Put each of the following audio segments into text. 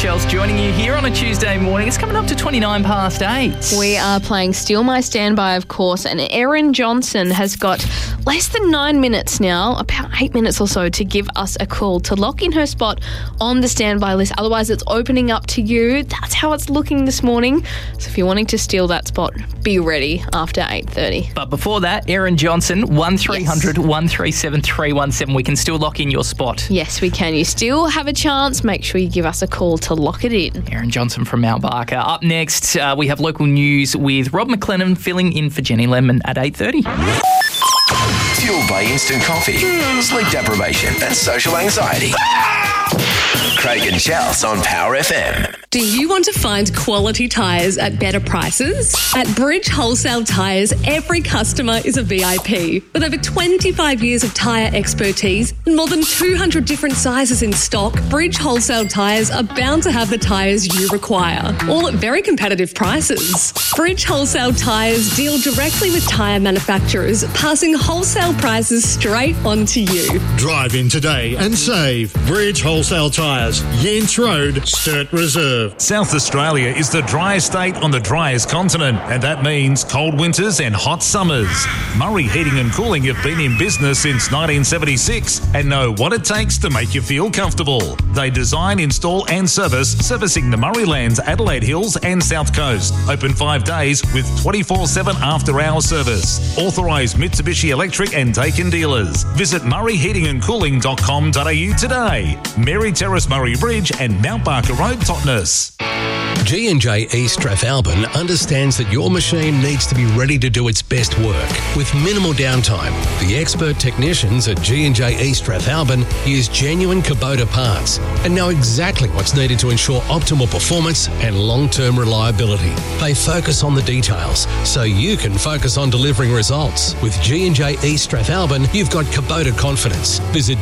Shells joining you here on a Tuesday morning. It's coming up to 29 past 8. We are playing Steal My Standby, of course, and Erin Johnson has got less than 9 minutes now, about 8 minutes or so, to give us a call to lock in her spot on the standby list. Otherwise, it's opening up to you. That's how it's looking this morning. So if you're wanting to steal that spot, be ready after 8:30. But before that, Erin Johnson, 1300 137 317. We can still lock in your spot. Yes, we can. You still have a chance. Make sure you give us a call to lock it in. Erin Johnson from Mount Barker. Up next, we have local news with Rob McLennan filling in for Jenny Lemon at 8:30. Fueled by instant coffee, sleep deprivation and social anxiety. Craig and Chels on Power FM. Do you want to find quality tyres at better prices? At Bridge Wholesale Tyres, every customer is a VIP. With over 25 years of tyre expertise and more than 200 different sizes in stock, Bridge Wholesale Tyres are bound to have the tyres you require, all at very competitive prices. Bridge Wholesale Tyres deal directly with tyre manufacturers, passing wholesale prices straight on to you. Drive in today and save. Bridge Wholesale Tyres, Yents Road, Sturt Reserve. South Australia is the driest state on the driest continent, and that means cold winters and hot summers. Murray Heating and Cooling have been in business since 1976 and know what it takes to make you feel comfortable. They design, install and servicing the Murraylands, Adelaide Hills and South Coast. Open 5 days with 24/7 after-hour service. Authorised Mitsubishi Electric and Daikin dealers. Visit murrayheatingandcooling.com.au today. Mary Terrace, Murray Bridge and Mount Barker Road, Totnes. G&J East Strathalbyn understands that your machine needs to be ready to do its best work with minimal downtime. The expert technicians at G&J East Strathalbyn use genuine Kubota parts and know exactly what's needed to ensure optimal performance and long-term reliability. They focus on the details so you can focus on delivering results. With G&J East Strathalbyn, you've got Kubota confidence. Visit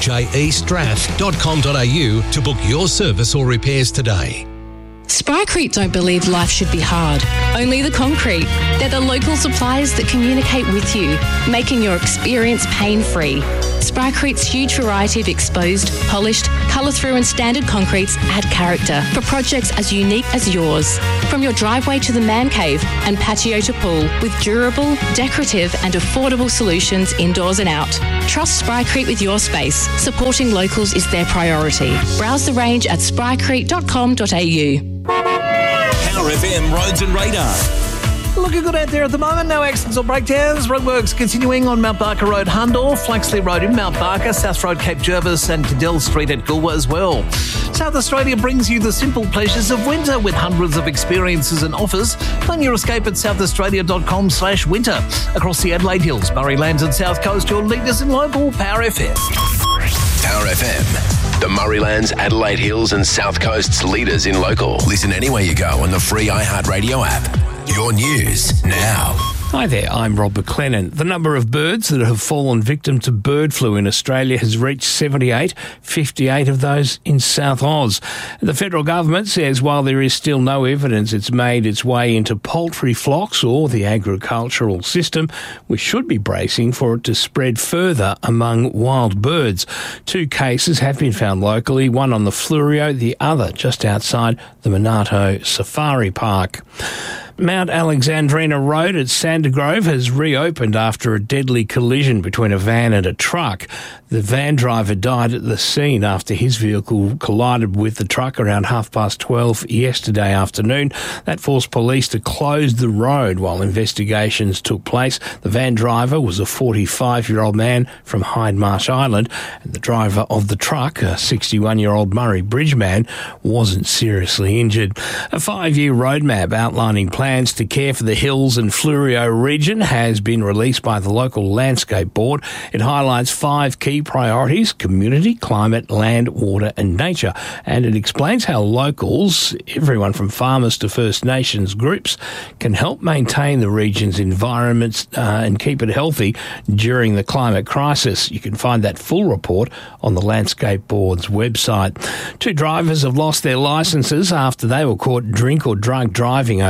gjestrath.com.au to book your service or repairs today. Sprycrete don't believe life should be hard, only the concrete. They're the local suppliers that communicate with you, making your experience pain-free. Sprycrete's huge variety of exposed, polished, colour-through and standard concretes add character for projects as unique as yours. From your driveway to the man cave and patio to pool, with durable, decorative and affordable solutions indoors and out. Trust Sprycrete with your space. Supporting locals is their priority. Browse the range at sprycrete.com.au. Power FM Roads and Radar. Looking good out there at the moment. No accidents or breakdowns. Roadworks continuing on Mount Barker Road, Hundor, Flaxley Road in Mount Barker, South Road, Cape Jervis and Cadell Street at Goolwa as well. South Australia brings you the simple pleasures of winter with hundreds of experiences and offers. Plan your escape at southaustralia.com/winter. Across the Adelaide Hills, Murraylands and South Coast, your leaders in local Power FM. Power FM. The Murraylands, Adelaide Hills and South Coast's leaders in local. Listen anywhere you go on the free iHeartRadio app. Your news now. Hi there, I'm Rob McLennan. The number of birds that have fallen victim to bird flu in Australia has reached 78, 58 of those in South Oz. The federal government says while there is still no evidence it's made its way into poultry flocks or the agricultural system, we should be bracing for it to spread further among wild birds. 2 cases have been found locally, one on the Fleurieu, the other just outside the Monarto Safari Park. Mount Alexandrina Road at Sandergrove has reopened after a deadly collision between a van and a truck. The van driver died at the scene after his vehicle collided with the truck around 12:30 yesterday afternoon. That forced police to close the road while investigations took place. The van driver was a 45-year-old man from Hyde-Marsh Island, and the driver of the truck, a 61-year-old Murray Bridge man, wasn't seriously injured. A 5-year roadmap outlining plans to care for the Hills and Fleurieu region has been released by the local Landscape Board. It highlights 5 key priorities: community, climate, land, water and nature. And it explains how locals, everyone from farmers to First Nations groups, can help maintain the region's environments and keep it healthy during the climate crisis. You can find that full report on the Landscape Board's website. 2 drivers have lost their licences after they were caught drink or drug driving over a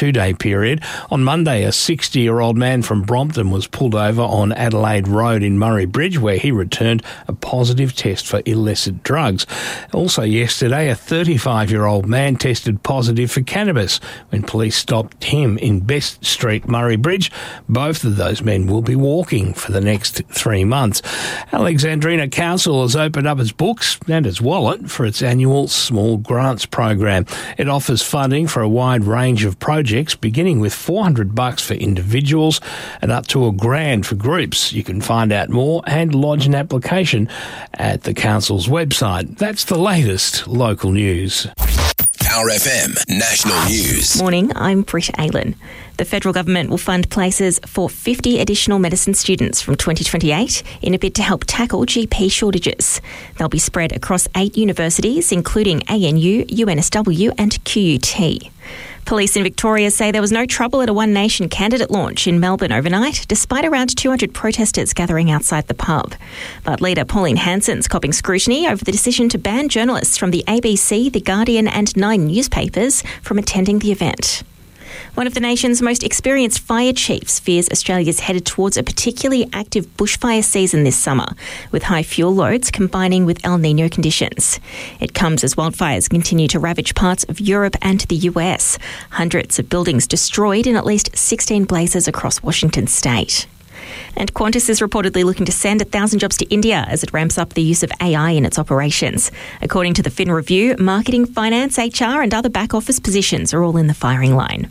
2-day period. On Monday, a 60-year-old man from Brompton was pulled over on Adelaide Road in Murray Bridge, where he returned a positive test for illicit drugs. Also yesterday, a 35-year-old man tested positive for cannabis when police stopped him in Best Street, Murray Bridge. Both of those men will be walking for the next 3 months. Alexandrina Council has opened up its books and its wallet for its annual Small Grants program. It offers funding for a wide range of projects, beginning with $400 for individuals and up to $1,000 for groups. You can find out more and lodge an application at the council's website. That's the latest local news. Power FM National News. Morning, I'm Britt Aylen. The federal government will fund places for 50 additional medicine students from 2028 in a bid to help tackle GP shortages. They'll be spread across 8 universities, including ANU, UNSW and QUT. Police in Victoria say there was no trouble at a One Nation candidate launch in Melbourne overnight, despite around 200 protesters gathering outside the pub. But leader Pauline Hanson's copping scrutiny over the decision to ban journalists from the ABC, The Guardian and 9 newspapers from attending the event. One of the nation's most experienced fire chiefs fears Australia's headed towards a particularly active bushfire season this summer, with high fuel loads combining with El Niño conditions. It comes as wildfires continue to ravage parts of Europe and the US. Hundreds of buildings destroyed in at least 16 blazes across Washington state. And Qantas is reportedly looking to send 1,000 jobs to India as it ramps up the use of AI in its operations. According to the Fin Review, marketing, finance, HR and other back office positions are all in the firing line.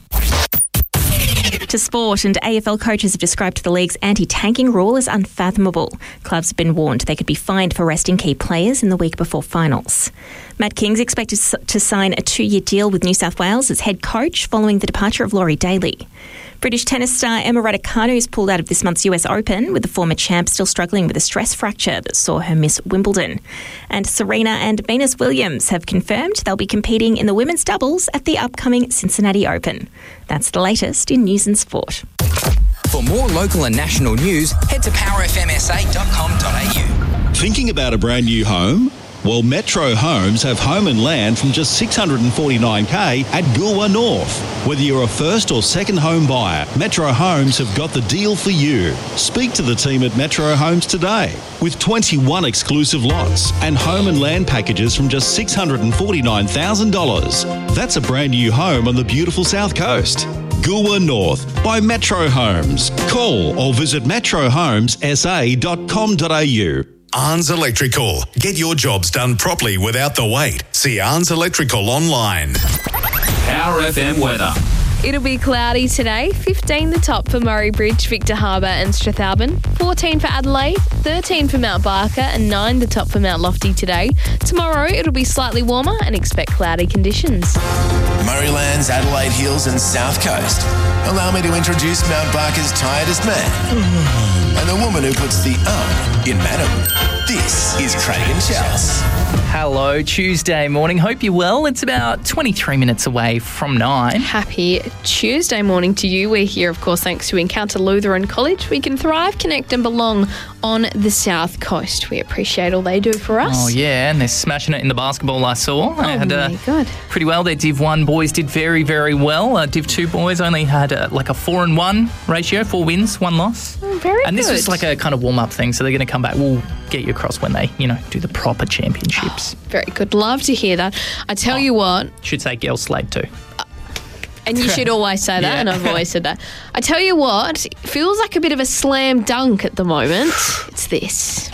To sport, and AFL coaches have described the league's anti-tanking rule as unfathomable. Clubs have been warned they could be fined for resting key players in the week before finals. Matt King's expected to sign a 2-year deal with New South Wales as head coach following the departure of Laurie Daly. British tennis star Emma Raducanu has pulled out of this month's US Open, with the former champ still struggling with a stress fracture that saw her miss Wimbledon. And Serena and Venus Williams have confirmed they'll be competing in the women's doubles at the upcoming Cincinnati Open. That's the latest in news and sport. For more local and national news, head to powerfmsa.com.au. Thinking about a brand new home? Well, Metro Homes have home and land from just $649,000 at Goolwa North. Whether you're a first or second home buyer, Metro Homes have got the deal for you. Speak to the team at Metro Homes today. With 21 exclusive lots and home and land packages from just $649,000. That's a brand new home on the beautiful South Coast. Goolwa North by Metro Homes. Call or visit metrohomessa.com.au. Arns Electrical. Get your jobs done properly without the wait. See Arns Electrical online. Power FM weather. It'll be cloudy today. 15 the top for Murray Bridge, Victor Harbour and Strathalbyn. 14 for Adelaide, 13 for Mount Barker and 9 the top for Mount Lofty today. Tomorrow it'll be slightly warmer and expect cloudy conditions. Murraylands, Adelaide Hills and South Coast. Allow me to introduce Mount Barker's tiredest man. And the woman who puts the in madam. This is Craig and Chels. Hello, Tuesday morning. Hope you're well. It's about 23 minutes away from 9. Happy Tuesday morning to you. We're here, of course, thanks to Encounter Lutheran College. We can thrive, connect and belong on the South Coast. We appreciate all they do for us. Oh, yeah, and they're smashing it in the basketball I saw. They had good. Pretty well. Their Div 1 boys did very, very well. Div 2 boys only had a 4-1 ratio, 4 wins, 1 loss. Oh, very And good. this was like a kind of warm-up thing, so they're going to come back. We'll get you across when they, do the proper championships. Very good. Love to hear that. I tell you what. Should say Girls Slade too. And you should always say that, and I've always said that. I tell you what, it feels like a bit of a slam dunk at the moment. It's this.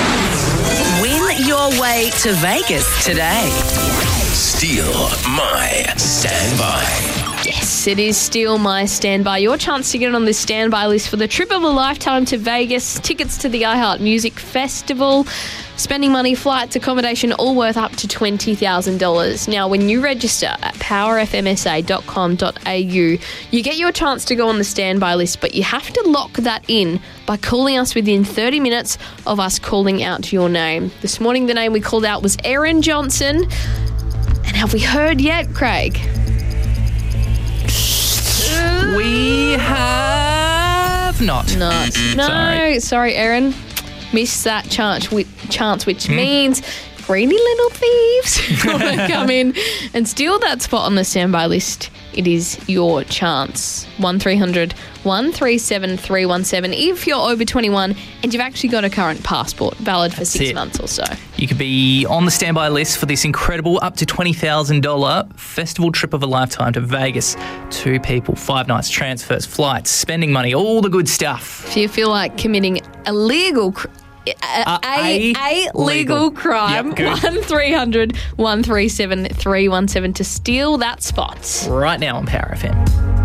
Win your way to Vegas today. Steal my standby. Yes, it is still my standby. Your chance to get on this standby list for the trip of a lifetime to Vegas, tickets to the iHeart Music Festival, spending money, flights, accommodation, all worth up to $20,000. Now, when you register at powerfmsa.com.au, you get your chance to go on the standby list, but you have to lock that in by calling us within 30 minutes of us calling out your name. This morning, the name we called out was Erin Johnson. And have we heard yet, Craig? We have not. Sorry, Erin. Missed that chance, which means greedy little thieves want to come in and steal that spot on the standby list it is your chance. 1300 137 317 if you're over 21 and you've actually got a current passport valid for 6 months or so. You could be on the standby list for this incredible up to $20,000 festival trip of a lifetime to Vegas. 2 people, 5 nights, transfers, flights, spending money, all the good stuff. If you feel like committing a legal legal crime, Yep, 1300 137 317 to steal that spot. Right now on Power FM.